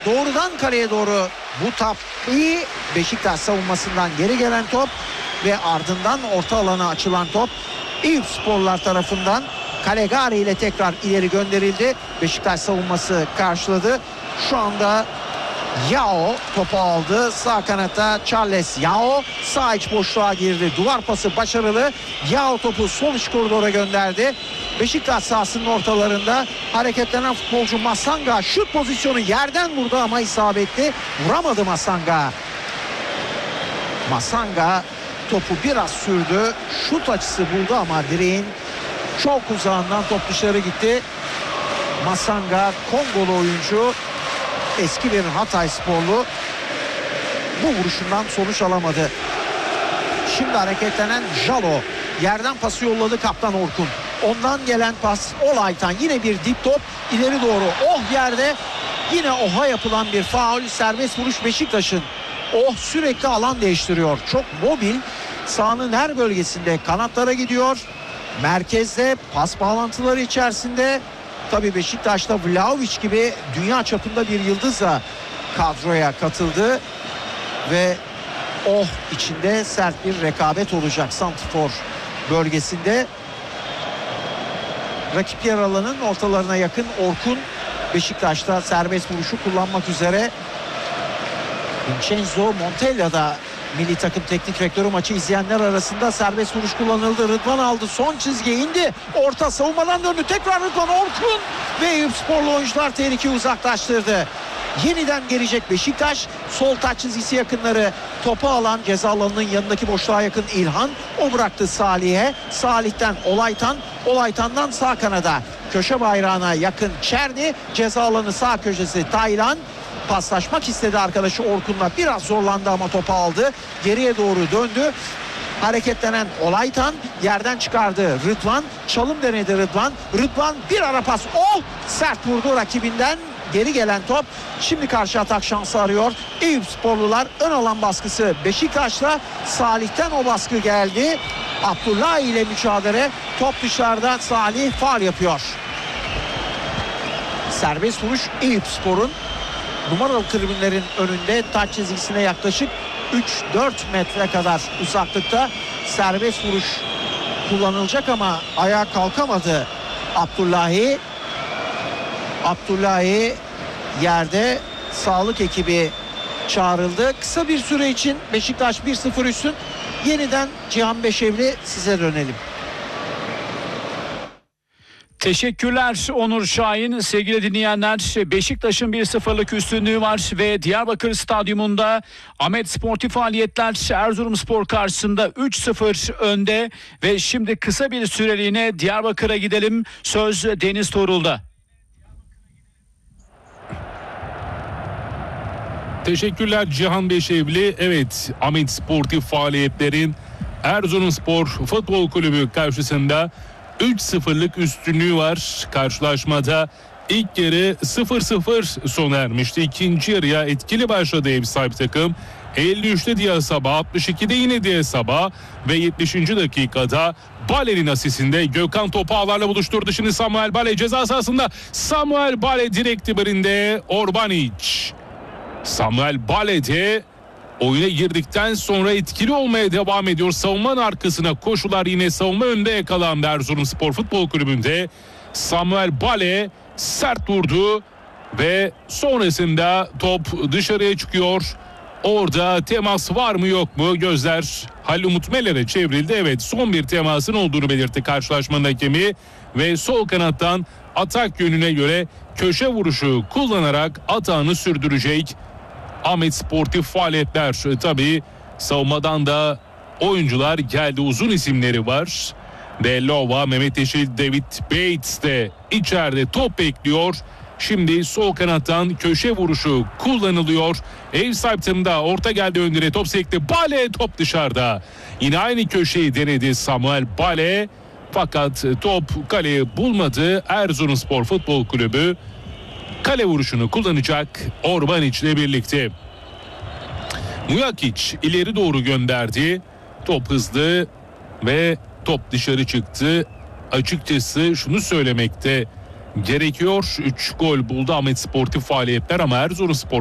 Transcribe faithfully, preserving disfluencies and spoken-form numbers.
Doğrudan kaleye doğru bu tabi Beşiktaş savunmasından geri gelen top ve ardından orta alana açılan top Eyüpsporlar tarafından Calegari ile tekrar ileri gönderildi. Beşiktaş savunması karşıladı. Şu anda Yao topu aldı. Sağ kanata Charles Yao sağ iç boşluğa girdi. Duvar pası başarılı. Yao topu sol iç koridora gönderdi. Beşiktaş sahasının ortalarında hareketlenen futbolcu Masanga şut pozisyonu yerden vurdu ama isabetli. Vuramadı Masanga. Masanga topu biraz sürdü. Şut açısı buldu ama direğin çok uzağından top dışarı gitti. Masanga Kongolu oyuncu, eski bir Hataysporlu, bu vuruşundan sonuç alamadı. Şimdi hareketlenen Jalo yerden pası yolladı kaptan Orkun. Ondan gelen pas Olaytan, yine bir dip top ileri doğru. Oh yerde yine Oh'a yapılan bir faul, serbest vuruş Beşiktaş'ın. Oh sürekli alan değiştiriyor. Çok mobil. Sahanın her bölgesinde kanatlara gidiyor. Merkezde pas bağlantıları içerisinde. Tabii Beşiktaş'ta Vlahovic gibi dünya çapında bir yıldızla kadroya katıldı. Ve oh içinde sert bir rekabet olacak santrfor bölgesinde. Rakip yer alanın ortalarına yakın Orkun Beşiktaş'ta serbest vuruşu kullanmak üzere. Vincenzo Montella da milli takım teknik direktörü, maçı izleyenler arasında. Serbest vuruş kullanıldı. Rıdvan aldı. Son çizgiye indi. Orta savunmadan döndü. Tekrar Rıdvan, Orkun ve Eyüpsporlu oyuncular tehlikeyi uzaklaştırdı. Yeniden gelecek Beşiktaş. Sol taç çizgisi yakınları topu alan ceza alanının yanındaki boşluğa yakın İlhan. O bıraktı Salih'e. Salih'ten Olaytan. Olaytan'dan sağ kanada köşe bayrağına yakın Çerni. Ceza alanı sağ köşesi Taylan. Paslaşmak istedi arkadaşı Orkun'la. Biraz zorlandı ama topu aldı. Geriye doğru döndü. Hareketlenen Olaytan yerden çıkardı Rıdvan. Çalım denedi Rıdvan. Rıdvan bir ara pas. Oh! Sert vurdu rakibinden. Geri gelen top. Şimdi karşı atak şansı arıyor Eyüpsporlular. Ön alan baskısı Beşiktaş'ta. Salih'ten o baskı geldi. Abdullah ile mücadele. Top dışarıda. Salih faul yapıyor. Serbest vuruş Eyüpspor'un. Numaralı tribünlerin önünde taç çizgisine yaklaşık üç dört metre kadar uzaklıkta serbest vuruş kullanılacak ama ayağa kalkamadı Abdullahi. Abdullahi yerde, sağlık ekibi çağrıldı. Kısa bir süre için Beşiktaş bir sıfır üstün. Yeniden Cihan Beşevli, size dönelim. Teşekkürler Onur Şahin. Sevgili dinleyenler, Beşiktaş'ın bir sıfırlık üstünlüğü var ve Diyarbakır Stadyumunda Ahmet Sportif Faaliyetler Erzurumspor karşısında üç sıfır önde ve şimdi kısa bir süreliğine Diyarbakır'a gidelim. Söz Deniz Torul'da. Teşekkürler Cihan Beşevli. Evet, Ahmet Sportif Faaliyetler'in Erzurumspor Futbol Kulübü karşısında üç sıfırlık üstünlüğü var. Karşılaşmada ilk yarı sıfır sıfır sona ermişti. İkinci yarıya etkili başladı ev sahibi takım. elli üçte Diyasaba, altmış ikide yine Diyasaba ve yetmişinci dakikada Bale'nin asistinde Gökhan topu ağlarla buluşturdu. Şimdi Samuel Bale ceza sahasında. Samuel Bale direkt dibinde Orbanic. Samuel Bale de oyuna girdikten sonra etkili olmaya devam ediyor. Savunmanın arkasına koşular, yine savunma önde yakalandı Erzurumspor Futbol Kulübü'nde. Samuel Bale sert vurdu ve sonrasında top dışarıya çıkıyor. Orada temas var mı yok mu? Gözler Halil Umut Meler'e çevrildi. Evet, son bir temasın olduğunu belirtti karşılaşmanın hakemi ve sol kanattan atak yönüne göre köşe vuruşu kullanarak atağını sürdürecek Ahmet Sportif Faaliyetler. Tabii savunmadan da oyuncular geldi, uzun isimleri var. Belova, Mehmet Yeşil, David Bates de içeride top bekliyor. Şimdi sol kanattan köşe vuruşu kullanılıyor. Ev sahibi orta geldi önüne, top sekti. Bale top dışarıda. Yine aynı köşeyi denedi Samuel Bale. Fakat top kaleyi bulmadı. Erzurumspor Futbol Kulübü kale vuruşunu kullanacak Orbanic ile birlikte. Mujakic ileri doğru gönderdi. Top hızlı ve top dışarı çıktı. Açıkçası şunu söylemekte gerekiyor. üç gol buldu Ahmet Sportif Faaliyetler ama Erzurumspor